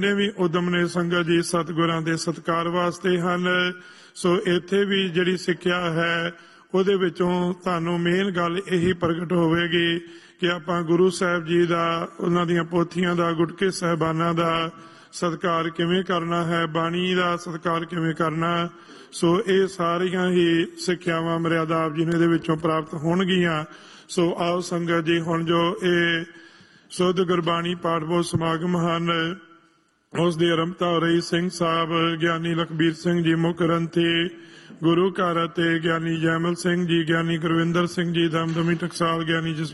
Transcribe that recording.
ਨੇ ਵੀ ਉਦਮ ਨੇ ਸੰਗਤ ਜੀ ਸਤਿਗੁਰਾਂ ਦੇ ਸਤਿਕਾਰ ਵਾਸਤੇ ਹਨ। ਸੋ ਇੱਥੇ ਵੀ ਜਿਹੜੀ ਸਿੱਖਿਆ ਹੈ ਉਹਦੇ ਵਿੱਚੋਂ ਤੁਹਾਨੂੰ ਮੇਨ ਗੱਲ ਇਹੀ ਪ੍ਰਗਟ ਹੋਵੇਗੀ ਕਿ ਆਪਾਂ ਗੁਰੂ ਸਾਹਿਬ ਜੀ ਦਾ, ਉਹਨਾਂ ਦੀਆਂ ਪੋਥੀਆਂ ਦਾ, ਗੁਟਕੇ ਸਾਹਿਬਾਨਾਂ ਦਾ ਸਤਿਕਾਰ ਕਿਵੇਂ ਕਰਨਾ ਹੈ, ਬਾਣੀ ਦਾ ਸਤਿਕਾਰ ਕਿਵੇਂ ਕਰਨਾ। ਸੋ ਇਹ ਸਾਰੀਆਂ ਹੀ ਸਿੱਖਿਆਵਾਂ ਮਰਿਆਦਾ ਆਪ ਜੀ ਨੂੰ ਇਹਦੇ ਵਿੱਚੋਂ ਪ੍ਰਾਪਤ ਹੋਣਗੀਆਂ। ਸੋ ਆਓ ਸੰਗਤ ਜੀ, ਹੁਣ ਜੋ ਇਹ ਸੁੱਧ ਗੁਰਬਾਣੀ ਪਾਠ ਬੋਧ ਸਮਾਗਮ ਹਨ ਉਸ ਦੀ ਆਰੰਭਤਾ ਹੋ ਰਹੀ। ਸਿੰਘ ਸਾਹਿਬ ਗਿਆਨੀ ਲਖਬੀਰ ਸਿੰਘ ਜੀ ਮੁੱਖ ਗ੍ਰੰਥੀ, ਗੁਰੂ ਘਰ ਅਤੇ ਗਿਆਨੀ ਜੈਮਲ ਸਿੰਘ ਜੀ, ਗਿਆਨੀ ਗੁਰਵਿੰਦਰ ਸਿੰਘ ਜੀ, ਦਮਦਮੀ ਟਕਸਾਲ, ਗਿਆਨੀ